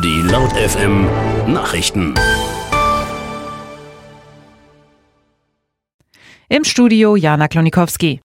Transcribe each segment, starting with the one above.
Die Laut FM Nachrichten. Im Studio Jana Klonikowski.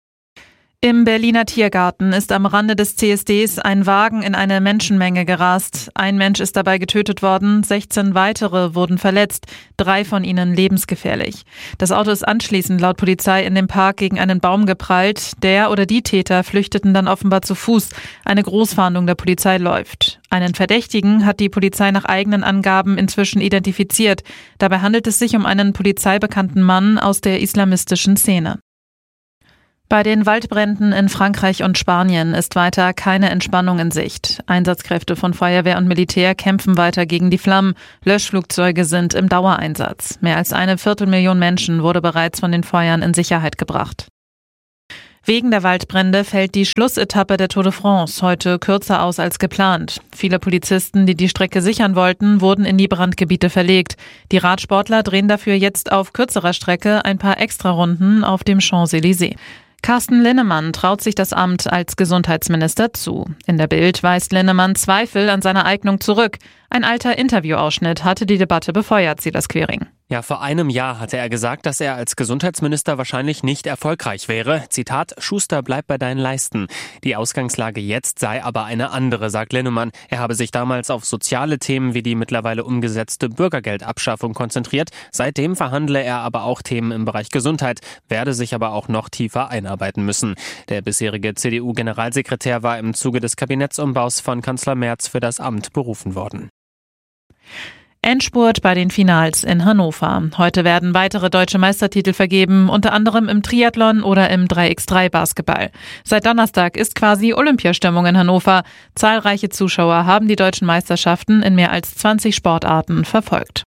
Im Berliner Tiergarten ist am Rande des CSDs ein Wagen in eine Menschenmenge gerast. Ein Mensch ist dabei getötet worden, 16 weitere wurden verletzt, 3 von ihnen lebensgefährlich. Das Auto ist anschließend laut Polizei in dem Park gegen einen Baum geprallt. Der oder die Täter flüchteten dann offenbar zu Fuß. Eine Großfahndung der Polizei läuft. Einen Verdächtigen hat die Polizei nach eigenen Angaben inzwischen identifiziert. Dabei handelt es sich um einen polizeibekannten Mann aus der islamistischen Szene. Bei den Waldbränden in Frankreich und Spanien ist weiter keine Entspannung in Sicht. Einsatzkräfte von Feuerwehr und Militär kämpfen weiter gegen die Flammen. Löschflugzeuge sind im Dauereinsatz. Mehr als 250.000 Menschen wurde bereits von den Feuern in Sicherheit gebracht. Wegen der Waldbrände fällt die Schlussetappe der Tour de France heute kürzer aus als geplant. Viele Polizisten, die die Strecke sichern wollten, wurden in die Brandgebiete verlegt. Die Radsportler drehen dafür jetzt auf kürzerer Strecke ein paar Extrarunden auf dem Champs-Élysées. Carsten Linnemann traut sich das Amt als Gesundheitsminister zu. In der Bild weist Linnemann Zweifel an seiner Eignung zurück. Ein alter Interviewausschnitt hatte die Debatte befeuert, Silas Quering. Ja, vor einem Jahr hatte er gesagt, dass er als Gesundheitsminister wahrscheinlich nicht erfolgreich wäre. Zitat, Schuster, bleib bei deinen Leisten. Die Ausgangslage jetzt sei aber eine andere, sagt Linnemann. Er habe sich damals auf soziale Themen wie die mittlerweile umgesetzte Bürgergeldabschaffung konzentriert. Seitdem verhandle er aber auch Themen im Bereich Gesundheit, werde sich aber auch noch tiefer einarbeiten müssen. Der bisherige CDU-Generalsekretär war im Zuge des Kabinettsumbaus von Kanzler Merz für das Amt berufen worden. Endspurt bei den Finals in Hannover. Heute werden weitere deutsche Meistertitel vergeben, unter anderem im Triathlon oder im 3x3-Basketball. Seit Donnerstag ist quasi Olympiastimmung in Hannover. Zahlreiche Zuschauer haben die deutschen Meisterschaften in mehr als 20 Sportarten verfolgt.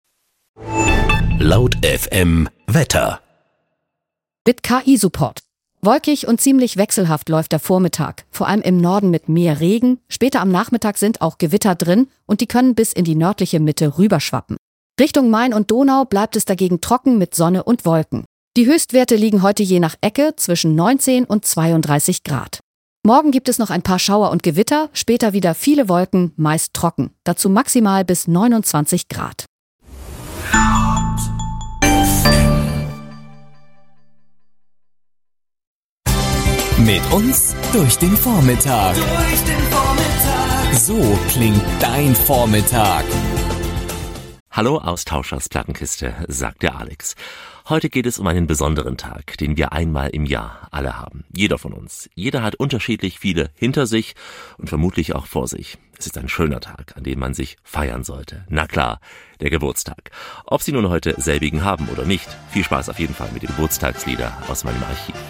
Laut FM Wetter. Mit KI-Support. Wolkig und ziemlich wechselhaft läuft der Vormittag, vor allem im Norden mit mehr Regen. Später am Nachmittag sind auch Gewitter drin und die können bis in die nördliche Mitte rüberschwappen. Richtung Main und Donau bleibt es dagegen trocken mit Sonne und Wolken. Die Höchstwerte liegen heute je nach Ecke zwischen 19 und 32 Grad. Morgen gibt es noch ein paar Schauer und Gewitter, später wieder viele Wolken, meist trocken. Dazu maximal bis 29 Grad. Mit uns durch den Vormittag. So klingt dein Vormittag. Hallo Austauschers Plattenkiste, sagt der Alex. Heute geht es um einen besonderen Tag, den wir einmal im Jahr alle haben. Jeder von uns. Jeder hat unterschiedlich viele hinter sich und vermutlich auch vor sich. Es ist ein schöner Tag, an dem man sich feiern sollte. Na klar, der Geburtstag. Ob Sie nun heute selbigen haben oder nicht, viel Spaß auf jeden Fall mit den Geburtstagslieder aus meinem Archiv.